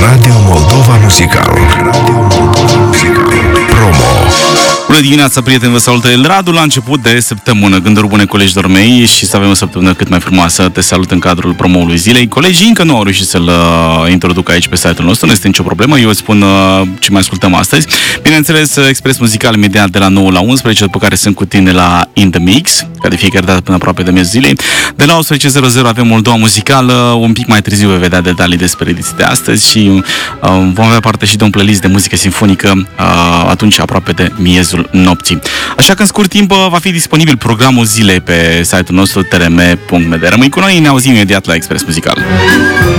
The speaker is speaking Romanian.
Radio Moldova Muzical. Radio Moldova Muzical. Promo. Bună dimineața, prieteni, vă salută El Radu la început de săptămână. Gânduri bune, colegilor mei, și să avem o săptămână cât mai frumoasă. Te salut în cadrul promoului zilei. Colegii încă nu au reușit să-l introduc aici pe site-ul nostru, nu este nicio problemă. Eu îți spun ce mai ascultăm astăzi. Bineînțeles, expres muzical imediat de la 9 la 11, după care sunt cu tine la In The Mix, ca de fiecare dată până aproape de miezul zilei. De la 11.00 avem Moldova Muzicală, un pic mai târziu vei vedea detalii despre ediții de astăzi și vom avea parte și de un playlist de muzică simfonică atunci aproape de miezul nopții. Așa că în scurt timp va fi disponibil programul zilei pe site-ul nostru trm.md. Rămâi cu noi, ne auzim imediat la Expres Muzical.